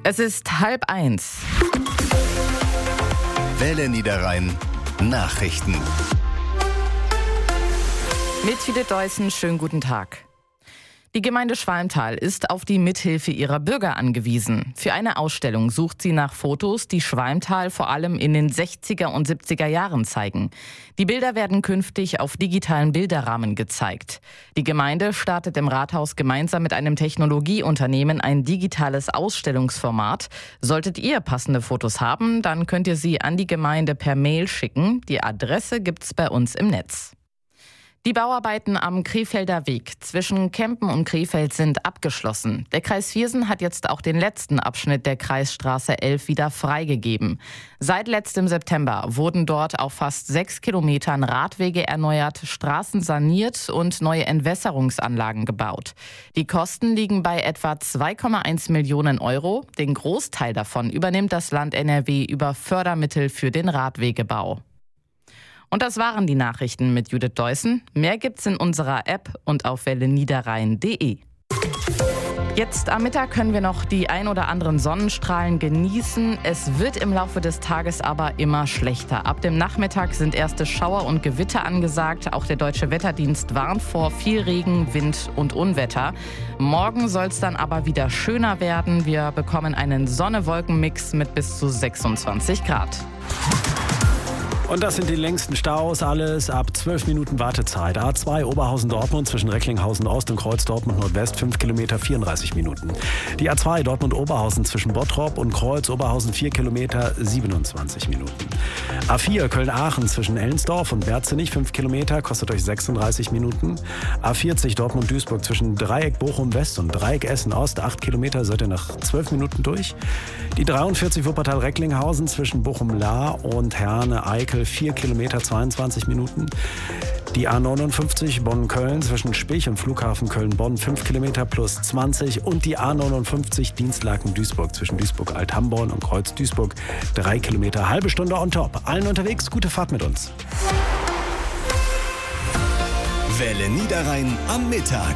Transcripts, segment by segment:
Es ist 12:30. Welle Niederrhein Nachrichten. Mit Judith Deussen, schönen guten Tag. Die Gemeinde Schwalmtal ist auf die Mithilfe ihrer Bürger angewiesen. Für eine Ausstellung sucht sie nach Fotos, die Schwalmtal vor allem in den 60er und 70er Jahren zeigen. Die Bilder werden künftig auf digitalen Bilderrahmen gezeigt. Die Gemeinde startet im Rathaus gemeinsam mit einem Technologieunternehmen ein digitales Ausstellungsformat. Solltet ihr passende Fotos haben, dann könnt ihr sie an die Gemeinde per Mail schicken. Die Adresse gibt's bei uns im Netz. Die Bauarbeiten am Krefelder Weg zwischen Kempen und Krefeld sind abgeschlossen. Der Kreis Viersen hat jetzt auch den letzten Abschnitt der Kreisstraße 11 wieder freigegeben. Seit letztem September wurden dort auf fast 6 Kilometern Radwege erneuert, Straßen saniert und neue Entwässerungsanlagen gebaut. Die Kosten liegen bei etwa 2,1 Millionen Euro. Den Großteil davon übernimmt das Land NRW über Fördermittel für den Radwegebau. Und das waren die Nachrichten mit Judith Deussen. Mehr gibt's in unserer App und auf welleniederrhein.de. Jetzt am Mittag können wir noch die ein oder anderen Sonnenstrahlen genießen. Es wird im Laufe des Tages aber immer schlechter. Ab dem Nachmittag sind erste Schauer und Gewitter angesagt. Auch der Deutsche Wetterdienst warnt vor viel Regen, Wind und Unwetter. Morgen soll es dann aber wieder schöner werden. Wir bekommen einen Sonne-Wolken-Mix mit bis zu 26 Grad. Und das sind die längsten Staus, alles ab 12 Minuten Wartezeit. A2 Oberhausen-Dortmund zwischen Recklinghausen-Ost und Kreuz Dortmund-Nordwest 5 Kilometer 34 Minuten. Die A2 Dortmund-Oberhausen zwischen Bottrop und Kreuz Oberhausen 4 Kilometer 27 Minuten. A4 Köln-Aachen zwischen Ellensdorf und Berzenich 5 Kilometer, kostet euch 36 Minuten. A40 Dortmund-Duisburg zwischen Dreieck Bochum-West und Dreieck Essen-Ost 8 Kilometer, seid ihr nach 12 Minuten durch. Die 43 Wuppertal-Recklinghausen zwischen Bochum-Lahr und Herne-Eickel 4 Kilometer 22 Minuten. Die A59 Bonn-Köln zwischen Spich und Flughafen Köln-Bonn 5 Kilometer plus 20 und die A59 Dienstlaken-Duisburg zwischen Duisburg-Alt-Hamborn und Kreuz-Duisburg 3 Kilometer, halbe Stunde on top. Allen unterwegs, gute Fahrt mit uns. Welle Niederrhein am Mittag.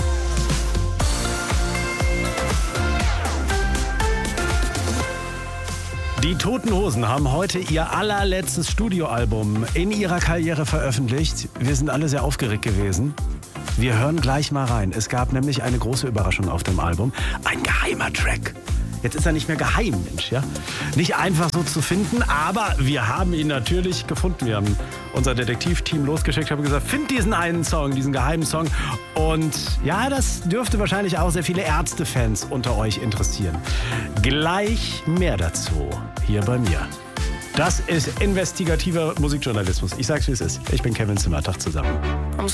Die Toten Hosen haben heute ihr allerletztes Studioalbum in ihrer Karriere veröffentlicht. Wir sind alle sehr aufgeregt gewesen. Wir hören gleich mal rein. Es gab nämlich eine große Überraschung auf dem Album. Ein geheimer Track. Jetzt ist er nicht mehr geheim, Mensch, ja? Nicht einfach so zu finden, aber wir haben ihn natürlich gefunden. Wir haben unser Detektivteam losgeschickt, haben gesagt, find diesen einen Song, diesen geheimen Song. Und ja, das dürfte wahrscheinlich auch sehr viele Ärzte-Fans unter euch interessieren. Gleich mehr dazu hier bei mir. Das ist investigativer Musikjournalismus. Ich sag's, wie es ist. Ich bin Kevin Zimmer. Tag zusammen.